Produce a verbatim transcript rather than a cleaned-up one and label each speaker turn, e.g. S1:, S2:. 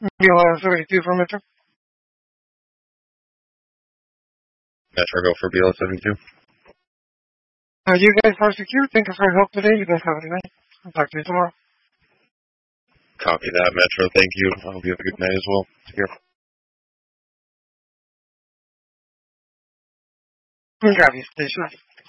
S1: B L seventy-two for Metro.
S2: Metro, go for B L seventy-two.
S1: Uh, you guys are secure. Thank you for your help today. You guys have a good night. I'll talk to you tomorrow.
S2: Copy that, Metro. Thank you. I hope you have a good night as well. Take care.
S1: Copy, station.